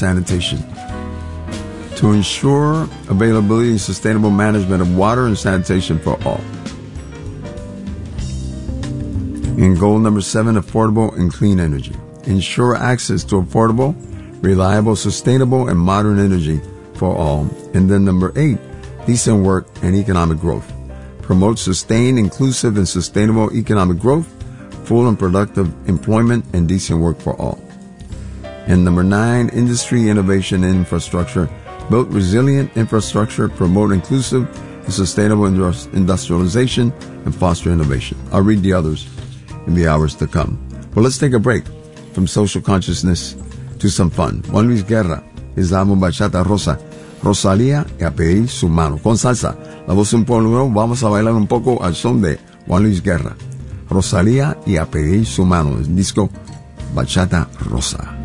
sanitation. To ensure availability and sustainable management of water and sanitation for all. And goal number 7, affordable and clean energy. Ensure access to affordable, reliable, sustainable, and modern energy for all. And then number 8, decent work and economic growth. Promote sustained, inclusive, and sustainable economic growth, full and productive employment, and decent work for all. And number 9, industry, innovation, and infrastructure. Build resilient infrastructure, promote inclusive and sustainable industrialization, and foster innovation. I'll read the others in the hours to come. Well, let's take a break from social consciousness to some fun. Juan Luis Guerra is la bachata rosa. Rosalía y a pedir su mano. Con salsa, la voz de un pueblo nuevo, vamos a bailar un poco al son de Juan Luis Guerra. Rosalía y a pedir su mano. El disco Bachata Rosa.